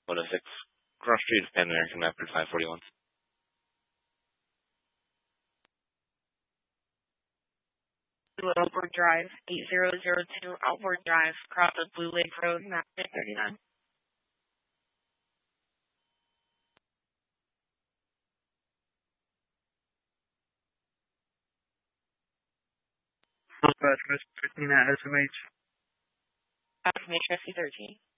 106. Cross Street, Pan American Map 541. Outward Drive, 8002 Outward Drive, cross of Blue Lake Road, map 39. Dispatch, Miss Christina, SMH. SMH 5013.